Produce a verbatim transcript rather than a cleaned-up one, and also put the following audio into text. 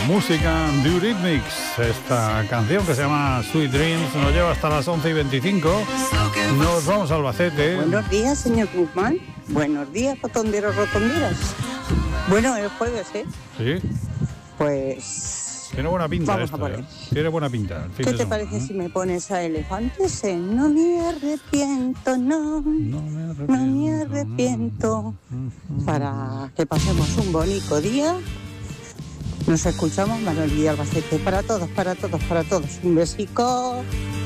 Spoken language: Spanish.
música de Eurythmics. Esta canción que se llama Sweet Dreams nos lleva hasta las once y veinticinco. Nos vamos a Albacete. Buenos días, señor Guzmán. Buenos días, rotonderos, rotonderas. Bueno, el jueves, ¿eh? Sí. Pues... Tiene buena pinta vamos esto, a poner. ¿eh? Tiene buena pinta. ¿Qué te semana, parece ¿eh? si me pones a Elefantes en No me arrepiento, no, no me arrepiento, no me arrepiento, no. Para que pasemos un bonito día. Nos escuchamos, Manuel Villalbacete. Para todos, para todos, para todos. Un besico.